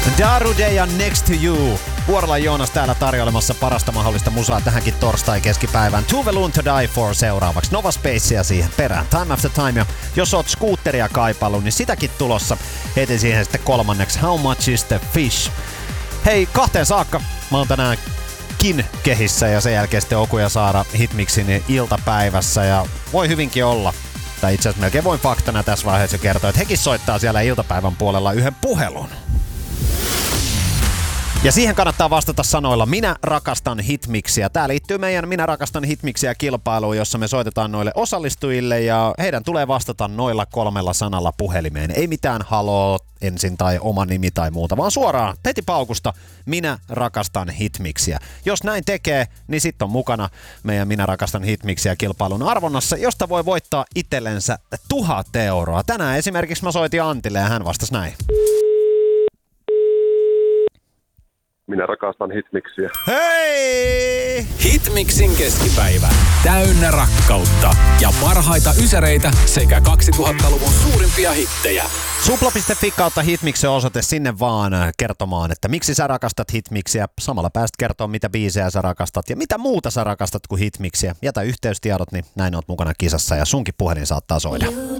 Darude ja Next to You. Vuorolla Joonas täällä tarjoilemassa parasta mahdollista musaa tähänkin torstai-keskipäivään. Too Alone to Die For seuraavaksi. Nova Spacea siihen perään. Time After Time. Ja jos oot scooteria kaipailu, niin sitäkin tulossa. Heti siihen sitten kolmanneksi How Much Is The Fish. Hei, 2 saakka. Mä oon tänäänkin kehissä ja sen jälkeen sitten Oku ja Saara Hitmixin iltapäivässä. Ja voi hyvinkin olla, tai itse asiassa melkein voin faktana tässä vaiheessa kertoa, että hekin soittaa siellä iltapäivän puolella yhden puhelun. Ja siihen kannattaa vastata sanoilla Minä rakastan Hitmixiä. Tää liittyy meidän Minä rakastan Hitmixiä -kilpailuun, jossa me soitetaan noille osallistujille ja heidän tulee vastata noilla 3 sanalla puhelimeen. Ei mitään haloo ensin tai oma nimi tai muuta, vaan suoraan heti paukusta Minä rakastan Hitmixiä. Jos näin tekee, niin sitten on mukana meidän Minä rakastan Hitmixiä -kilpailun arvonnassa, josta voi voittaa itsellensä 1000 euroa. Tänään esimerkiksi mä soitin Antille ja hän vastasi näin. Minä rakastan Hitmixiä. Hei! Hitmixin keskipäivä. Täynnä rakkautta ja parhaita ysäreitä sekä 2000-luvun suurimpia hittejä. Supla.fi/Hitmix on osoite sinne vaan kertomaan, että miksi sä rakastat Hitmixiä. Samalla pääst kertoa, mitä biisejä sä rakastat ja mitä muuta sä rakastat kuin Hitmixiä. Jätä yhteystiedot, niin näin oot mukana kisassa ja sunkin puhelin saattaa soida.